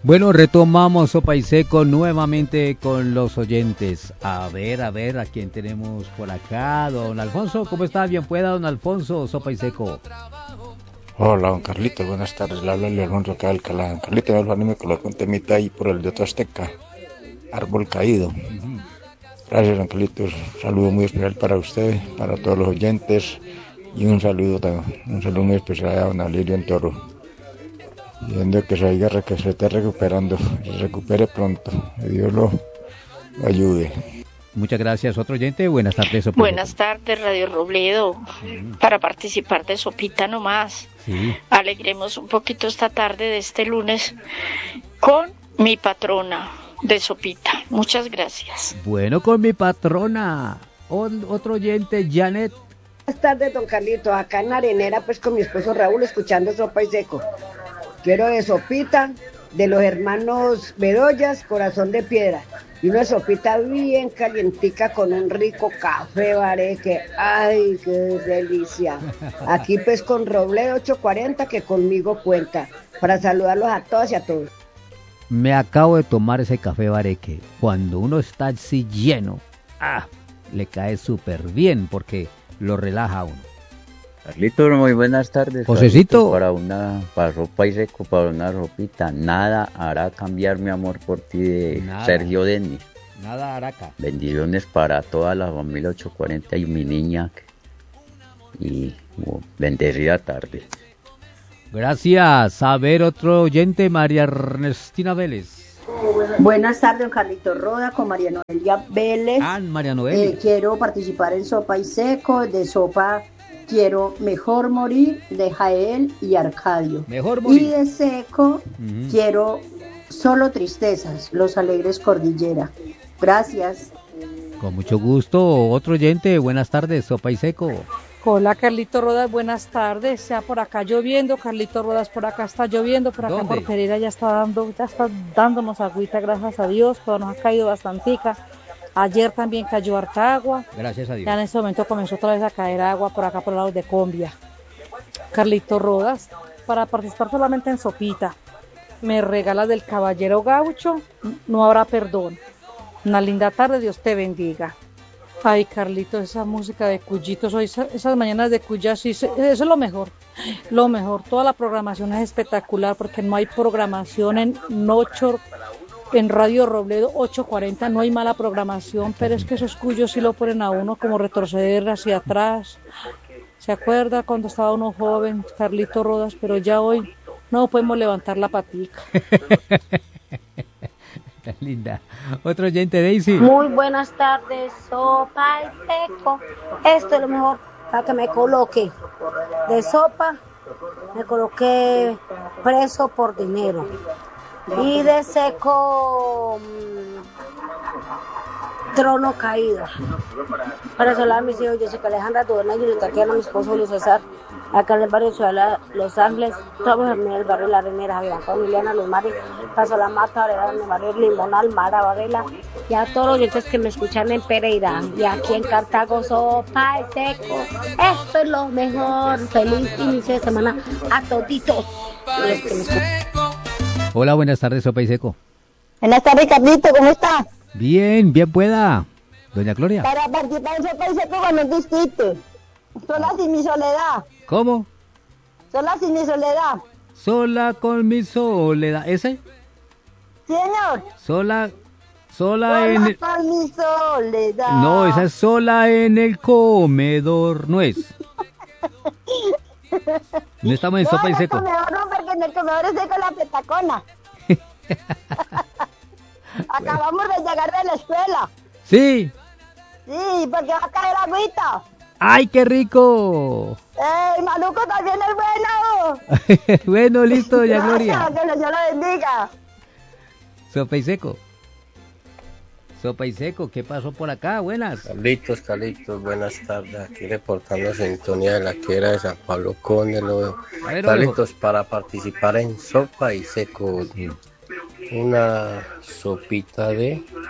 Bueno, retomamos Sopa y Seco nuevamente con los oyentes. A ver, ¿a quién tenemos por acá? Don Alfonso, ¿cómo está? Bien pueda, don Alfonso, Sopa y Seco. Hola, don Carlito, buenas tardes. Le habla León Alfonso acá de Alcalá. Don Carlito, me colocó un temita ahí por el de Otro Azteca, Árbol Caído. Gracias, don Carlito. Un saludo muy especial para usted, para todos los oyentes. Y un saludo muy especial a don Lilian Toro. Viendo que que se esté recuperando, que se recupere pronto, que Dios lo ayude. Muchas gracias. Otro oyente, buenas tardes. Sopita. Buenas tardes, Radio Robledo. Para participar de Sopita nomás. Sí. Alegremos un poquito esta tarde de este lunes con mi patrona de Sopita. Muchas gracias. Bueno, con mi patrona. Otro oyente, Janet. Buenas tardes, don Carlito. Acá en Arenera, pues con mi esposo Raúl, escuchando Sopa y Seco. Quiero de sopita de los hermanos Bedoyas, Corazón de Piedra. Y una sopita bien calientica con un rico café bareque. ¡Ay, qué delicia! Aquí pues con Robledo 840 que conmigo cuenta. Para saludarlos a todas y a todos. Me acabo de tomar ese café bareque. Cuando uno está así lleno, le cae súper bien porque lo relaja a uno. Carlito, muy buenas tardes. Josecito. Para Sopa y Seco, para una ropita. Nada hará cambiar mi amor por ti de Nada. Sergio Denis. Nada, Araca. Bendiciones para toda la familia 840 y mi niña. Y bendecida tarde. Gracias. A ver, otro oyente, María Ernestina Vélez. Buenas tardes, don Carlito Roda, con María Noelia Vélez. María Noelia. Quiero participar en Sopa y Seco. De Sopa quiero Mejor Morir de Jael y Arcadio. Mejor Morir. Y de Seco quiero Solo Tristezas, Los Alegres Cordillera. Gracias. Con mucho gusto. Otro oyente, buenas tardes, Sopa y Seco. Hola, Carlito Rodas, buenas tardes. Sea por acá lloviendo, Carlito Rodas, por acá está lloviendo, por acá ¿Dónde? por Pereira ya está dándonos agüita, gracias a Dios, pero nos ha caído bastantica. Ayer también cayó harta agua. Gracias a Dios. Ya en este momento comenzó otra vez a caer agua por acá por el lado de Combia. Carlito Rodas, para participar solamente en Sopita, me regalas del Caballero Gaucho, No Habrá Perdón. Una linda tarde, Dios te bendiga. Ay, Carlito, esa música de Cuyitos, hoy esas mañanas de Cuyas, sí, eso es lo mejor. Lo mejor, toda la programación es espectacular porque no hay programación en Radio Robledo 840, no hay mala programación, pero es que esos Cuyos sí lo ponen a uno como retroceder hacia atrás. ¿Se acuerda cuando estaba uno joven, Carlito Rodas? Pero ya hoy no podemos levantar la patica. Linda. Otro oyente, Daisy. Muy buenas tardes, Sopa y Seco. Esto es lo mejor para que me coloque. De Sopa me coloqué Preso por Dinero. Y de Seco Trono Caído. Para saludar a mis hijos, Jessica Alejandra Dudena y Tatiana, mi esposo Julio César, acá en el barrio Ciudad Los Ángeles, todos en el barrio La Arenera, Blanca, Emiliana, Luz Mari, Paso La Mata, Varela, en el barrio Limonal, Mara, Varela, y a todos los oyentes que me escuchan en Pereira, y aquí en Cartago, Sopa y Seco. Esto es lo mejor. Feliz inicio de semana a toditos los que me escuchan. Hola, buenas tardes, Sopa y Seco. Buenas tardes, Carlito, ¿cómo está? Bien pueda. Doña Gloria. Para participar en Sopa y Seco cuando tú escribiste. Sola sin mi soledad. ¿Cómo? Sola sin mi soledad. Sola con mi soledad. ¿Ese? Sí, señor. Sola Sola en el... con mi soledad. No, esa es sola en el comedor. No es. No estamos en Sopa y Seco. No, porque en el comedor es seco la petacona. Acabamos de llegar de la escuela. Sí. Sí, porque va a caer agüita. ¡Ay, qué rico! ¡Ey, Maluco también es bueno! Bueno, listo, doña Gloria. Que Dios lo bendiga. Sopa y Seco. Sopa y Seco, ¿qué pasó por acá? Buenas. Carlitos, buenas tardes. Aquí reportando sintonía de la quiera de San Pablo Cóndelo. Carlitos, para participar en Sopa y Seco, una sopita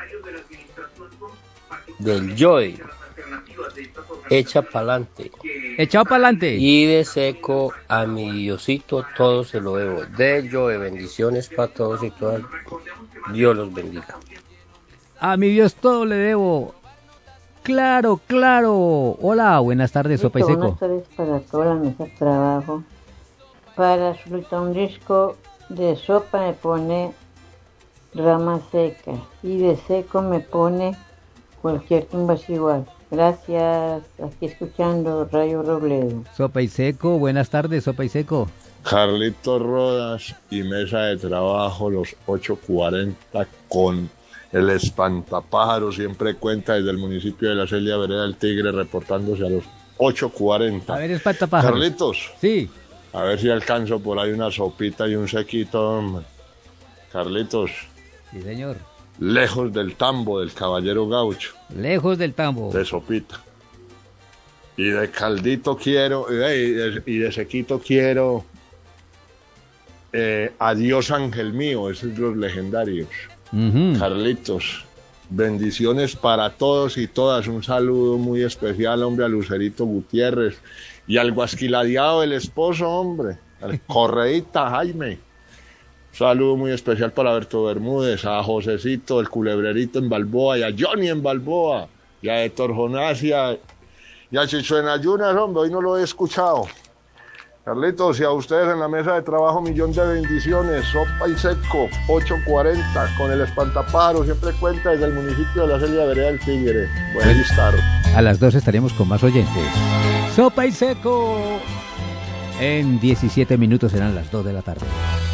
del Joy, hecha pa'lante. Echado para adelante. Y de seco a mi Diosito todo se lo debo. De ello, de bendiciones para todos y todas. Dios los bendiga. A mi Dios todo le debo. Claro, claro. Hola, buenas tardes, Sopa y Seco. Buenas tardes para toda la mesa de trabajo. Para solicitar un disco de sopa me pone rama seca y de seco me pone cualquier tumba igual. Gracias, aquí escuchando Rayo Robledo. Sopa y Seco, buenas tardes, Sopa y Seco. Carlitos Rodas y mesa de trabajo, los 8:40 con el espantapájaro, siempre cuenta desde el municipio de La Celia, Vereda del Tigre, reportándose a los 8:40. A ver, espantapájaro. Carlitos. Sí. A ver si alcanzo por ahí una sopita y un sequito, hombre. Carlitos. Sí, señor. Lejos del tambo del caballero gaucho. Lejos del tambo. De sopita. Y de caldito quiero, y de sequito quiero. Adiós ángel mío, esos son los legendarios. Carlitos, bendiciones para todos y todas. Un saludo muy especial, hombre, a Lucerito Gutiérrez y al guasquiladeado del esposo, hombre, al Correíta Jaime. Un saludo muy especial para Berto Bermúdez, a Josecito, el culebrerito en Balboa, y a Johnny en Balboa, y a Héctor Jonás y a Chicho en Ayunas, hombre, hoy no lo he escuchado. Carlitos, y a ustedes en la mesa de trabajo, millón de bendiciones. Sopa y Seco, 8:40, con el espantapájaro, siempre cuenta desde el municipio de La Celia, Vereda del Tigre. Buenas tardes. A las 2 estaremos con más oyentes. Sopa y Seco. En 17 minutos serán las 2 de la tarde.